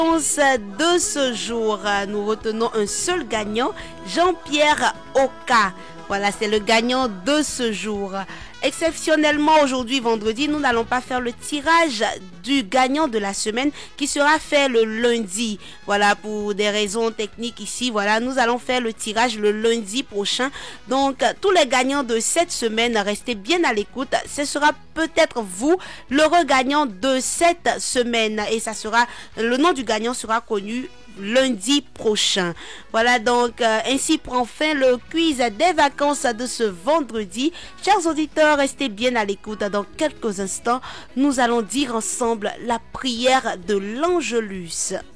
De ce jour, nous retenons un seul gagnant, Jean-Pierre Oka. Voilà, c'est le gagnant de ce jour. Exceptionnellement, aujourd'hui, vendredi, nous n'allons pas faire le tirage du gagnant de la semaine qui sera fait le lundi. Voilà, pour des raisons techniques ici, voilà, nous allons faire le tirage le lundi prochain. Donc, tous les gagnants de cette semaine, restez bien à l'écoute. Ce sera peut-être vous, l'heureux gagnant de cette semaine. Et ça sera, le nom du gagnant sera connu lundi prochain. Voilà donc ainsi prend fin le quiz des vacances de ce vendredi. Chers auditeurs, restez bien à l'écoute. Dans quelques instants, nous allons dire ensemble la prière de l'Angelus.